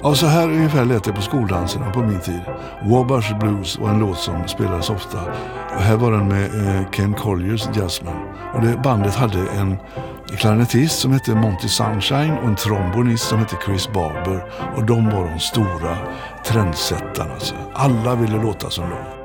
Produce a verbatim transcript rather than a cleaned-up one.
Ja, så här ungefär lät det på skoldanserna på min tid. Wabash Blues var en låt som spelades ofta. Och här var den med eh, Ken Colliers Jazzman. Och det bandet hade en klarinettist som hette Monty Sunshine och en trombonist som hette Chris Barber. Och de var de stora trendsättarna. Alltså. Alla ville låta som dem.